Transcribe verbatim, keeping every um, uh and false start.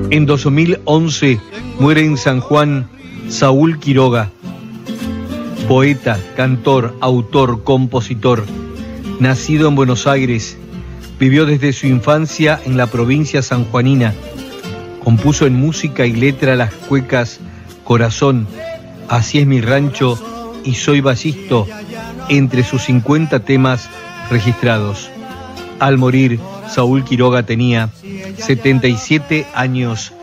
En dos mil once muere en San Juan Saúl Quiroga, poeta, cantor, autor, compositor, nacido en Buenos Aires, vivió desde su infancia en la provincia sanjuanina, compuso en música y letra las cuecas Corazón, Así es mi rancho y Soy Ballisto, entre sus cincuenta temas registrados. Al morir, Saúl Quiroga tenía setenta y siete años